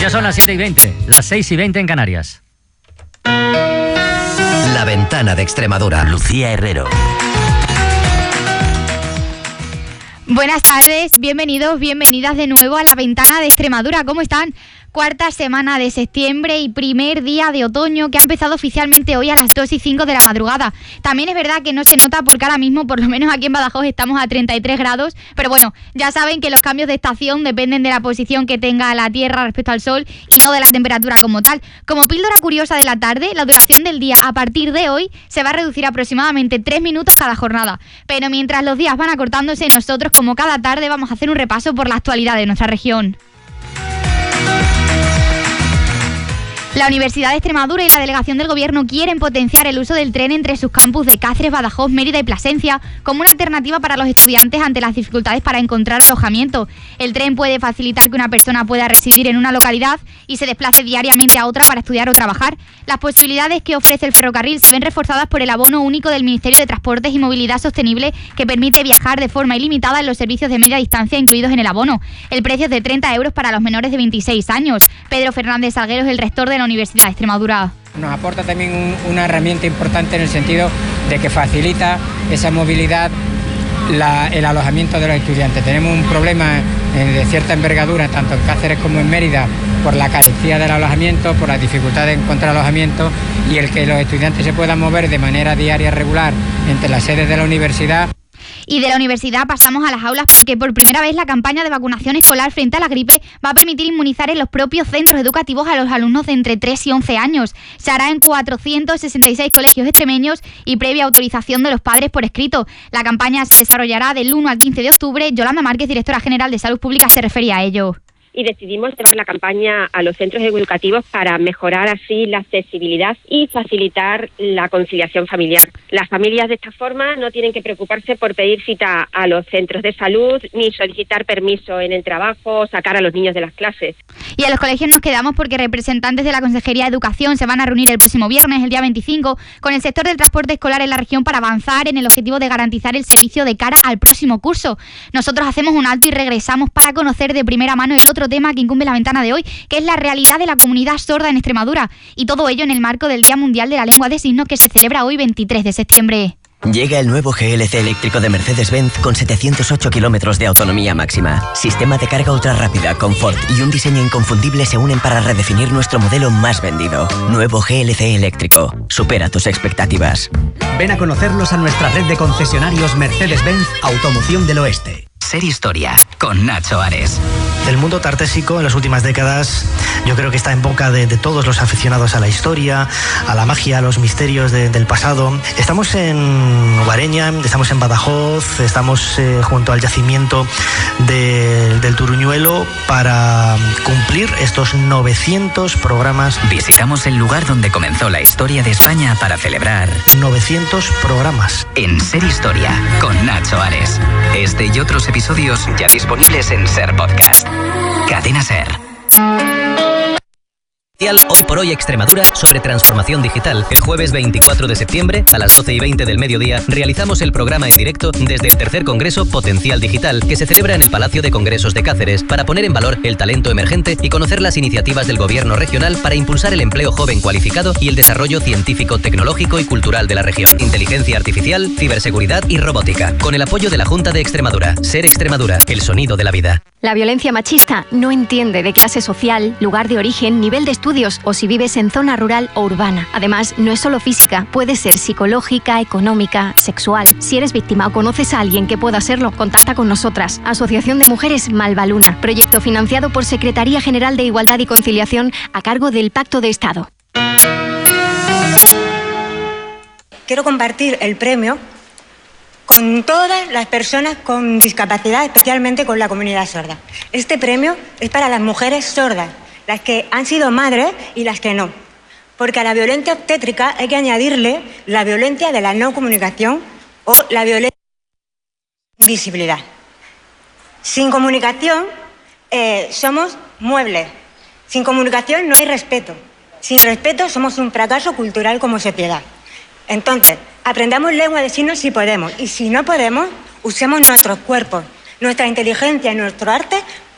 Pues ya son las 7:20, las 6:20 en Canarias. La Ventana de Extremadura. Lucía Herrero. Buenas tardes, bienvenidos, bienvenidas de nuevo a La Ventana de Extremadura. ¿Cómo están? Cuarta semana de septiembre y primer día de otoño que ha empezado oficialmente hoy a las 2:05 de la madrugada. También es verdad que no se nota porque ahora mismo, por lo menos aquí en Badajoz, estamos a 33 grados. Pero bueno, ya saben que los cambios de estación dependen de la posición que tenga la Tierra respecto al Sol y no de la temperatura como tal. Como píldora curiosa de la tarde, la duración del día a partir de hoy se va a reducir aproximadamente 3 minutos cada jornada. Pero mientras los días van acortándose, nosotros como cada tarde vamos a hacer un repaso por la actualidad de nuestra región. La Universidad de Extremadura y la Delegación del Gobierno quieren potenciar el uso del tren entre sus campus de Cáceres, Badajoz, Mérida y Plasencia como una alternativa para los estudiantes ante las dificultades para encontrar alojamiento. El tren puede facilitar que una persona pueda residir en una localidad y se desplace diariamente a otra para estudiar o trabajar. Las posibilidades que ofrece el ferrocarril se ven reforzadas por el abono único del Ministerio de Transportes y Movilidad Sostenible que permite viajar de forma ilimitada en los servicios de media distancia incluidos en el abono. El precio es de 30 euros para los menores de 26 años. Pedro Fernández Salguero es el rector de la Universidad de Extremadura. Nos aporta también una herramienta importante en el sentido de que facilita esa movilidad, el alojamiento de los estudiantes. Tenemos un problema de cierta envergadura, tanto en Cáceres como en Mérida, por la carencia del alojamiento, por la dificultad de encontrar alojamiento, y el que los estudiantes se puedan mover de manera diaria regular entre las sedes de la universidad. Y de la universidad pasamos a las aulas porque por primera vez la campaña de vacunación escolar frente a la gripe va a permitir inmunizar en los propios centros educativos a los alumnos de entre 3 y 11 años. Se hará en 466 colegios extremeños y previa autorización de los padres por escrito. La campaña se desarrollará del 1 al 15 de octubre. Yolanda Márquez, directora general de Salud Pública, se refería a ello. Y decidimos llevar la campaña a los centros educativos para mejorar así la accesibilidad y facilitar la conciliación familiar. Las familias de esta forma no tienen que preocuparse por pedir cita a los centros de salud, ni solicitar permiso en el trabajo, sacar a los niños de las clases. Y a los colegios nos quedamos porque representantes de la Consejería de Educación se van a reunir el próximo viernes, el día 25, con el sector del transporte escolar en la región para avanzar en el objetivo de garantizar el servicio de cara al próximo curso. Nosotros hacemos un alto y regresamos para conocer de primera mano el otro tema que incumbe la ventana de hoy, que es la realidad de la comunidad sorda en Extremadura, y todo ello en el marco del Día Mundial de la Lengua de Signos que se celebra hoy 23 de septiembre. Llega el nuevo GLC eléctrico de Mercedes-Benz con 708 kilómetros de autonomía máxima. Sistema de carga ultra rápida, confort y un diseño inconfundible se unen para redefinir nuestro modelo más vendido. Nuevo GLC eléctrico. Supera tus expectativas. Ven a conocerlos a nuestra red de concesionarios Mercedes-Benz Automoción del Oeste. Ser Historia, con Nacho Ares. El mundo tartésico en las últimas décadas yo creo que está en boca de todos los aficionados a la historia, a la magia, a los misterios del pasado. Estamos en Guareña, estamos en Badajoz, estamos junto al yacimiento del Turuñuelo para cumplir estos 900 programas. Visitamos el lugar donde comenzó la historia de España para celebrar 900 programas. En Ser Historia, con Nacho Ares. Este y otros episodios ya disponibles en Ser Podcast. Cadena Ser. Hoy por hoy Extremadura sobre transformación digital. El jueves 24 de septiembre a las 12:20 del mediodía realizamos el programa en directo desde el tercer Congreso Potencial Digital que se celebra en el Palacio de Congresos de Cáceres para poner en valor el talento emergente y conocer las iniciativas del gobierno regional para impulsar el empleo joven cualificado y el desarrollo científico, tecnológico y cultural de la región. Inteligencia artificial, ciberseguridad y robótica. Con el apoyo de la Junta de Extremadura. Ser Extremadura, el sonido de la vida. La violencia machista no entiende de clase social, lugar de origen, nivel de estudios o si vives en zona rural o urbana. Además, no es solo física, puede ser psicológica, económica, sexual. Si eres víctima o conoces a alguien que pueda serlo, contacta con nosotras. Asociación de Mujeres Malvaluna. Proyecto financiado por Secretaría General de Igualdad y Conciliación a cargo del Pacto de Estado. Quiero compartir el premio con todas las personas con discapacidad, especialmente con la comunidad sorda. Este premio es para las mujeres sordas, las que han sido madres y las que no. Porque a la violencia obstétrica hay que añadirle la violencia de la no comunicación o la violencia de invisibilidad. Sin comunicación somos muebles. Sin comunicación no hay respeto. Sin respeto somos un fracaso cultural como sociedad. Entonces, aprendamos lengua de signos si podemos. Y si no podemos, usemos nuestros cuerpos, nuestra inteligencia y nuestro arte